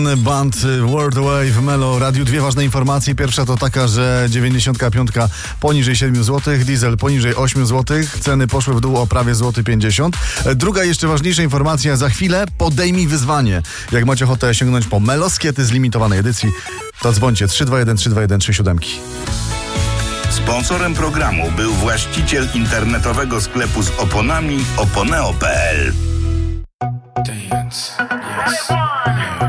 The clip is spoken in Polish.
Band World Away w Melo Radiu. Dwie ważne informacje. Pierwsza to taka, że 95 poniżej 7 zł, diesel poniżej 8 zł. Ceny poszły w dół o prawie złoty 50. Druga, jeszcze ważniejsza informacja. Za chwilę podejmij wyzwanie. Jak macie ochotę sięgnąć po Meloskiety z limitowanej edycji, to dzwońcie 321 321 37. Sponsorem programu był właściciel internetowego sklepu z oponami oponeo.pl. Dance, yes.